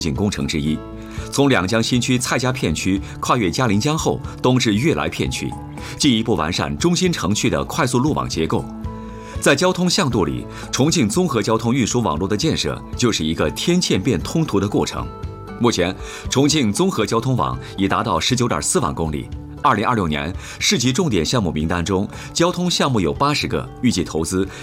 进工程之一。从两江新区蔡家片区跨越嘉陵江后，东至悦来片区，进一步完善中心城区的快速路网结构。在交通向度里，重庆综合交通运输网络的建设就是一个天堑变通途的过程。目前，重庆综合交通网已达到19.4万公里。2026年市级重点项目名单中，交通项目有80个，预计投资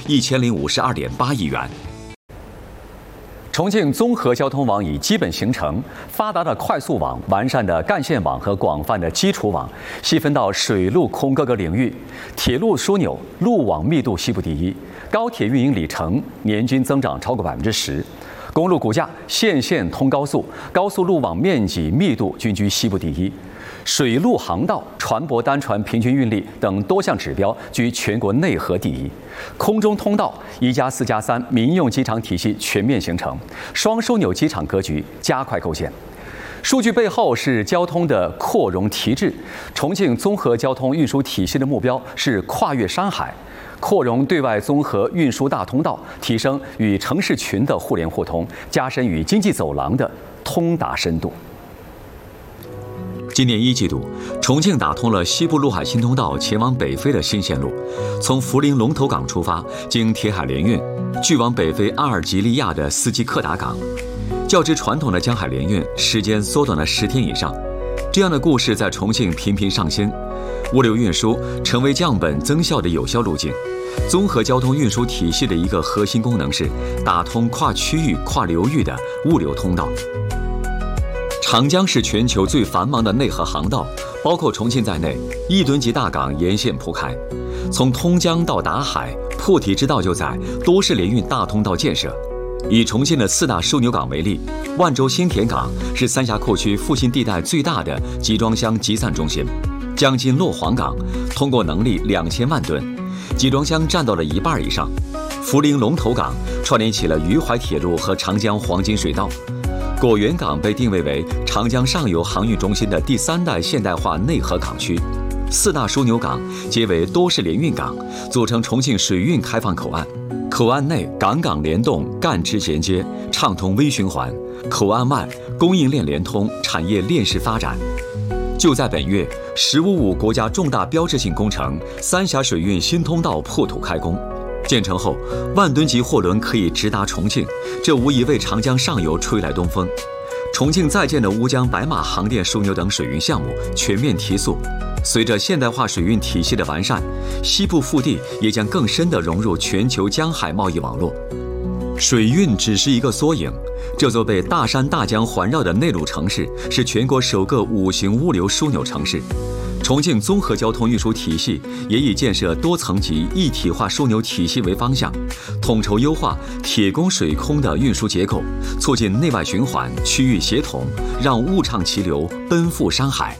1052.8亿元。 重庆综合交通网已基本形成，发达的快速网、完善的干线网和广泛的基础网，细分到水陆空各个领域。铁路枢纽、路网密度西部第一，高铁运营里程年均增长超过10%，公路骨架、县线通高速、高速路网面积密度均居西部第一。水陆航道、船舶单船平均运力等多项指标居全国内核第一。空中通道1+4+3民用机场体系全面形成，双枢纽机场格局加快构建。数据背后是交通的扩容提质。重庆综合交通运输体系的目标是跨越山海，扩容对外综合运输大通道，提升与城市群的互联互通，加深与经济走廊的通达深度。 今年1季度，重庆打通了西部陆海新通道前往北非的新线路，从涪陵龙头港出发，经铁海联运，去往北非阿尔及利亚的斯基克达港。较之传统的江海联运，时间缩短了10天以上。这样的故事在重庆频频上新，物流运输成为降本增效的有效路径。综合交通运输体系的一个核心功能是打通跨区域、跨流域的物流通道。长江是全球最繁忙的内河航道，包括重庆在内，1吨级大港沿线铺开。从通江到达海，破题之道就在多式联运大通道建设。以重庆的4大枢纽港为例，万州新田港是三峡库区复兴地带最大的集装箱集散中心。江津洛黄港通过能力2000万吨，集装箱占到了1半以上。涪陵龙头港串联起了渝淮铁路和长江黄金水道。果园港被定位为长江上游航运中心的第3代现代化内河港区，4大枢纽港皆为多式联运港，组成重庆水运开放口岸。口岸内港港联动，干支衔接，畅通微循环；口岸外供应链联通，产业链式发展。就在本月，“15+5”国家重大标志性工程三峡水运新通道破土开工。建成后，万吨级货轮可以直达重庆，这无疑为长江上游吹来东风。重庆在建的乌江白马航电枢纽等水运项目全面提速。随着现代化水运体系的完善，西部腹地也将更深地融入全球江海贸易网络。水运只是一个缩影，这座被大山大江环绕的内陆城市是全国首个5型物流枢纽城市。重庆综合交通运输体系也以建设多层级一体化枢纽体系为方向，统筹优化铁公水空的运输结构，促进内外循环、区域协同，让物畅其流，奔赴山海。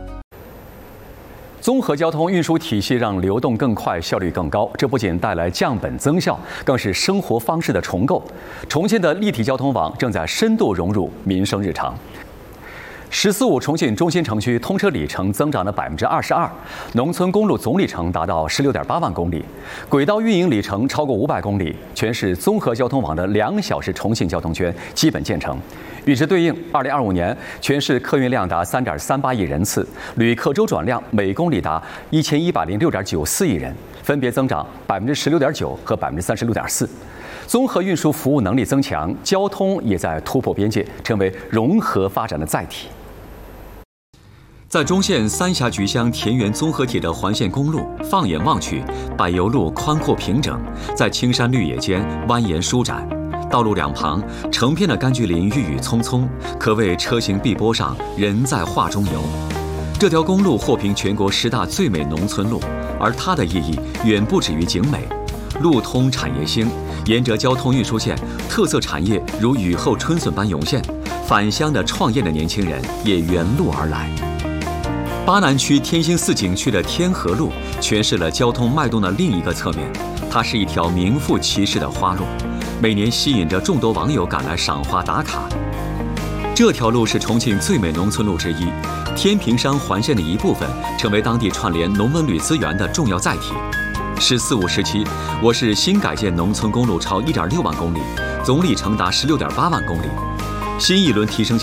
综合交通运输体系让流动更快、效率更高，这不仅带来降本增效，更是生活方式的重构。重庆的立体交通网正在深度融入民生日常。“14+5”重庆中心城区通车里程增长了22%，农村公路总里程达到16.8万公里，轨道运营里程超过500公里，全市综合交通网的2小时重庆交通圈基本建成。与之对应，2025年全市客运量达3.38亿人次，旅客周转量每公里达1106.94亿人，分别增长16.9%和36.4%。综合运输服务能力增强，交通也在突破边界，成为融合发展的载体。 在中线三峡菊乡田园综合体的环线公路，放眼望去，柏油路宽阔平整，在青山绿野间蜿蜒舒展。道路两旁成片的柑橘林郁郁葱葱，可谓车行碧波上，人在画中游。这条公路获评全国10大最美农村路，而它的意义远不止于景美。路通产业兴，沿着交通运输线，特色产业如雨后春笋般涌现，返乡的创业的年轻人也沿路而来。巴南区天兴寺景区的天河路诠释了交通脉动的另一个侧面，它是一条名副其实的花路，每年吸引着众多网友赶来赏花打卡。这条路是重庆最美农村路之一，天平山环线的一部分，成为当地串联农文旅资源的重要载体。“14+5”时期，我市新改建农村公路超1.6万公里，总里程达16.8万公里。新一轮提升